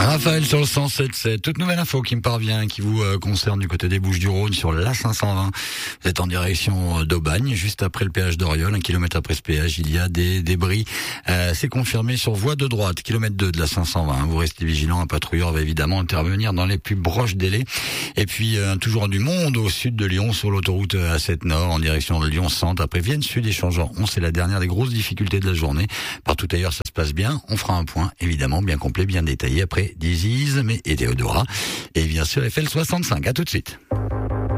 Raphaël sur le 107.7. Toute nouvelle info qui me parvient, qui vous concerne du côté des Bouches-du-Rhône sur l'A520. Vous êtes en direction d'Aubagne, juste après le péage d'Oriol. 1 kilomètre après ce péage, il y a des débris. C'est confirmé sur voie de droite, kilomètre 2 de la 520. Vous restez vigilant, un patrouilleur va évidemment intervenir dans les plus proches délais. Et puis, toujours du monde au sud de Lyon, sur l'autoroute A7 Nord, en direction de Lyon-Centre. Après Vienne Sud, échangeant 11, c'est la dernière des grosses difficultés de la journée. Partout ailleurs, ça se passe bien. On fera un point, évidemment, bien complet, bien détaillé après Disease, mais et Théodora. Et bien sûr, FL65. À tout de suite.